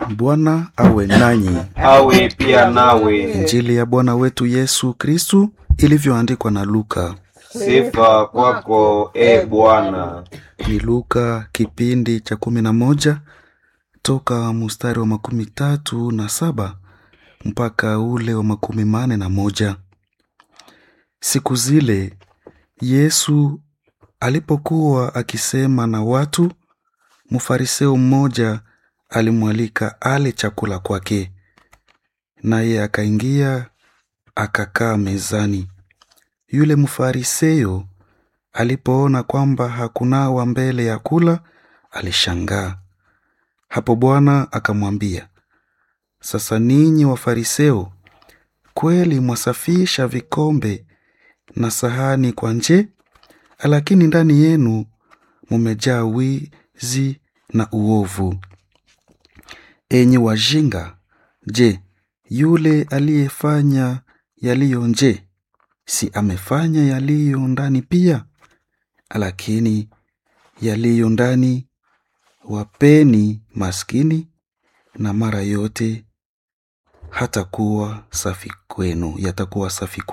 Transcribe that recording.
Bwana awe nanyi. Awe pia nawe. Injili ya Bwana wetu Yesu Kristu ilivyoandikwa na Luka. Sifa kwako e Bwana. Ni Luka kipindi cha 11 toka mstari wa 37 mpaka ule wa 41. Siku zile Yesu alipokuwa akisema na watu, Mfariseo mmoja alimwalika ale chakula kwake. Naye akaingia akakaa mezani. Yule Mfariseo alipoona kwamba hakunawa mbele ya kula, alishangaa. Hapo Bwana akamwambia, sasa ninyi Wafariseo, kweli mwasafisha vikombe na sahani kwa nje, lakini ndani yenu mumejaa wizi na uovu. Enyi wajinga, je, yule aliyefanya yaliyo nje si amefanya yaliyo ndani pia? Lakini yaliyo ndani wapeni maskini, na mara yote yatakuwa safi kwenu.